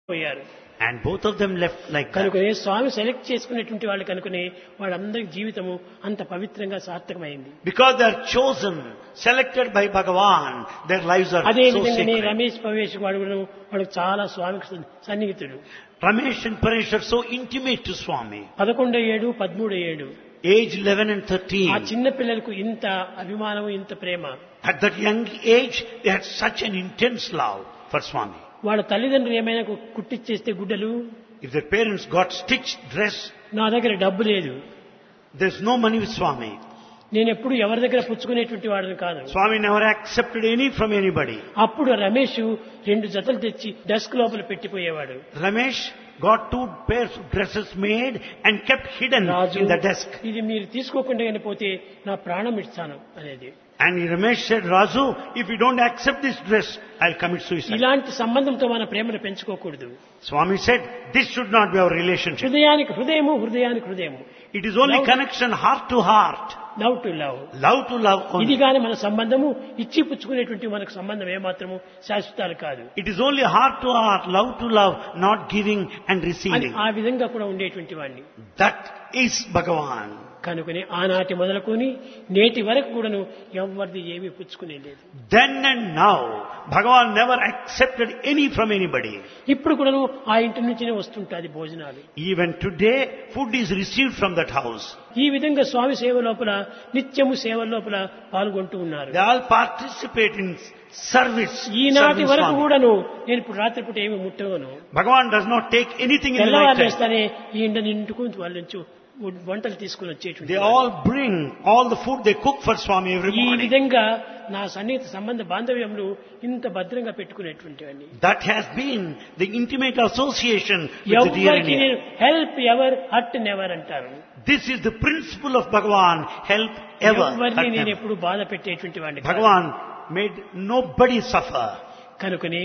పోయారు. And both of them left like that. కనుకనే స్వామి select చేసుకునేటువంటి వాళ్ళు కనుకనే వాళ్ళందరి జీవితము అంత పవిత్రంగా సార్థకమైంది. Because they are chosen, selected by Bhagavan, their lives are అదే so విధంగానే sacred. రమేష్ పవేష్ వాళ్ళకు చాలా స్వామికి సన్నిహితుడు. Ramesh and Paresh are so intimate to Swami. 11 ఏడు 13 ఏడు Age 11 and ఆ 13. చిన్న పిల్లలకు ఇంత అభిమానం, ఇంత ప్రేమ. At that young age, they had such an intense love for Swami. వాళ్ళ తల్లిదండ్రులు ఏమైనా కుట్టిచ్చేస్తే గుడ్డలు, If their parents got stitched dress, నా దగ్గర డబ్బు లేదు, there's no money with Swami. నేను ఎప్పుడు ఎవరి దగ్గర పుచ్చుకునేటువంటి వాడిని కాదు. Swami never accepted any from anybody. అప్పుడు రమేష్ 2 జతలు తెచ్చి డెస్క్ లోపల పెట్టిపోయేవాడు. Ramesh got 2 pairs of dresses made and kept hidden Raju, in the desk. ఇది మీరు తీసుకోకుండా కానీ పోతే నా ప్రాణం ఇస్తాను అనేది. And Ramesh said, Raju, if you don't accept this dress, I'll commit suicide. ఇలాంటి సంబంధంతో మన ప్రేమను పెంచుకోకూడదు. Swami said, this should not be our relationship. హృదయానికి హృదయము, హృదయానికి హృదయము. It is only connection heart to heart. Love to love. Love to love ఇది only. కానీ మన సంబంధము ఇచ్చి పుచ్చుకునేటువంటి మనకు సంబంధం ఏమాత్రము శాశ్వతాలు కాదు It is only heart to heart, love to love, not giving and అని receiving. ఆ విధంగా కూడా ఉండేటువంటి వాడిని. That is Bhagavan. కనుకని ఆనాటి మొదలుకొని నేటి వరకు కూడాను ఎవరిది ఏమీ పుచ్చుకునే లేదు. Then and now, Bhagavan never accepted any from anybody. ఇప్పుడు కూడాను ఆ ఇంటి నుంచినే వస్తుంటాది భోజనాలు. Even today, food is received from that house. ఈ విధంగా స్వామి సేవ లోపల నిత్యము సేవ లోపల పాల్గొంటూ ఉన్నారు. They all participate in service. ఈనాటి serving వరకు Swami. కూడాను నేను ఇప్పుడు రాత్రిపూట ఏమి ముట్టవను. Bhagavan does not take anything in the తెల్లవారు night time. చేస్తానే ఈ ఇంటిని ఇంటికి వాళ్ళ నుంచి వంటలు తీసుకుని వచ్చేటువంటి They all bring all the food they cook for Swami every ఈ morning. విధంగా నా సన్నిహిత సంబంధ బాంధవ్యంలో ఇంత భద్రంగా పెట్టుకునేటువంటి వాడిని. That has been the intimate association with the dear and ఎవరికి near. నేను హెల్ప్ ఎవర్ హర్ట్ నెవర్ అంటారు. This is the principle of Bhagavan, help ever. ఎవరిని hurt నేను never. ఎప్పుడు బాధ పెట్టేటువంటి వాడిని కాదు. Bhagavan made nobody suffer. కనుకనే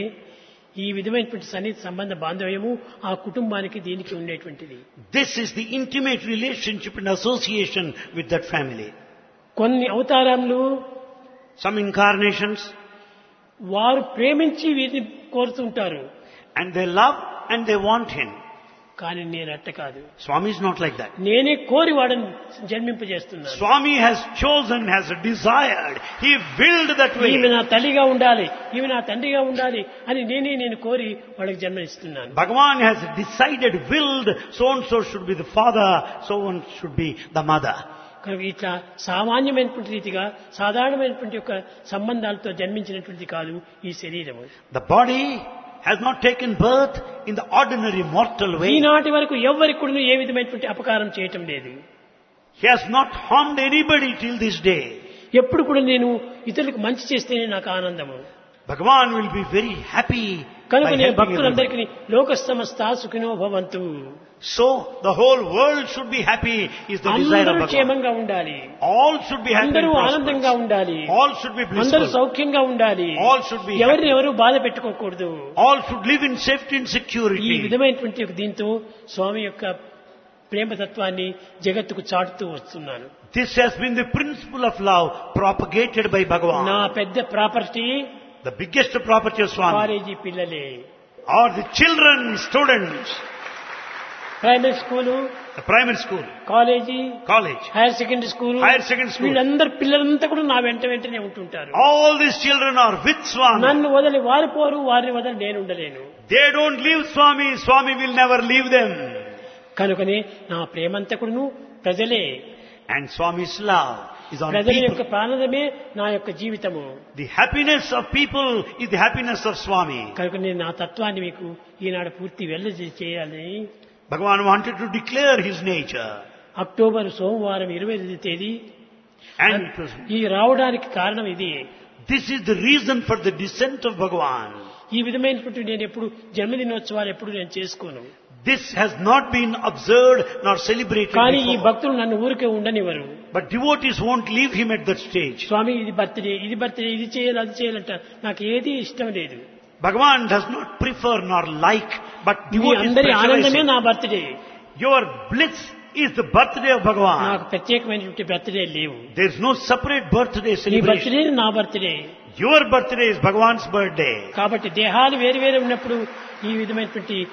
ఈ విధమైనటువంటి సన్నిహిత సంబంధ బాంధవ్యము ఆ కుటుంబానికి దీనికి ఉండేటువంటిది. This is the intimate relationship and association with that family. కొన్ని అవతారములు Some incarnations, వారు ప్రేమించి వీరిని కోరుతుంటారు, and they love and they want him. కానీ నేను అట్ట కాదు. Swami is not like that. నేనే కోరి వాడని జన్మింపజేస్తున్నాను. Swami has chosen, has desired. He willed that way. ఈమె నా తల్లిగా ఉండాలి, ఈమె నా తండ్రిగా ఉండాలి అని నేను కోరి వాళ్ళకి జన్మనిస్తున్నాను. Bhagavan has decided, willed, so and so should be the father, so and should be the mother. కనుక ఇట్లా సామాన్యమైనటువంటి రీతిగా సాధారణమైనటువంటి యొక్క సంబంధాలతో జన్మించినటువంటి కాదు ఈ శరీరము. The body has not taken birth in the ordinary mortal way. ఈనాటి వరకు ఎవరికి కూడా ఏ విధమైనటువంటి అపకారం చేయటం లేదు. He has not harmed anybody till this day. ఎప్పుడు కూడా నేను ఇతరులకు మంచి చేస్తేనే నాకు ఆనందము. Bhagavan will be very happy కనుక by నేను helping everybody. భక్తులందరికీ లోక సమస్తా సుఖినో భవంతు, So the whole world should be happy is the desire of అందరూ Bhagavan. క్షేమంగా ఉండాలి, All should be happy and అందరూ ఆనందంగా prosperous. ఉండాలి, All should be అందరూ blissful. సౌఖ్యంగా ఉండాలి, All should be ఎవరిని happy. ఎవరు బాధ పెట్టుకోకూడదు. All should live in safety and ఈ security. విధమైనటువంటి ఒక దీంతో స్వామి యొక్క ప్రేమతత్వాన్ని జగత్తుకు చాటుతూ వస్తున్నాను. This has been the principle of love propagated by నా Bhagavan. పెద్ద property The biggest property of Swami college పిల్లలే. are the children, students, primary school, the primary school, college, college, higher secondary school, higher secondary school. వీళ్ళందరూ పిల్లలంతా కూడా నా వెంటనే ఉంటుంటారు. All these children are with Swami. నన్ను వదిలి వారి పోరు, వారిని వదిలి నేను ఉండలేను. They don't leave Swami. Swami will never leave them. కనుకనే నా ప్రేమంతా కూడాను ప్రజలే. And Swami's love is on ప్రజల యొక్క people. ప్రాణమే నా యొక్క జీవితము. The happiness of people is the happiness of Swami. కనుక నేను నా తత్వాన్ని మీకు ఈనాడు పూర్తి చేయాలని Bhagavan wanted to declare his nature. October సోమవారం 22వ తేదీ And it was, ఈ రావడానికి కారణం ఇది. this is the reason for the descent of Bhagavan. ఈ విధమైనటువంటి నేను ఎప్పుడు జన్మదినోత్సవాలు ఎప్పుడు నేను చేసుకోను. This has not been observed nor celebrated కానీ ఈ before. భక్తులు నన్ను ఊరికే ఉండనివ్వరు. But devotees won't leave him at that stage. స్వామి ఇది బర్త్డే, ఇది చేయాలి, అది చేయాలంట. నాకు ఏది ఇష్టం లేదు. Bhagavan does not prefer nor like, but me devotees అందరి ఆనందమే pressurize నా him. Birthday. Your bliss is the birthday of Bhagavan. నాకు ప్రత్యేకమైనటువంటి బర్త్డే లేవు. There is no separate birthday నీ celebration. బర్త్డే నా birthday. Your birthday is Bhagavan's birthday. కాబట్టి దేహాలు వేరు వేరు ఉన్నప్పుడు ఈ విధమైనటువంటి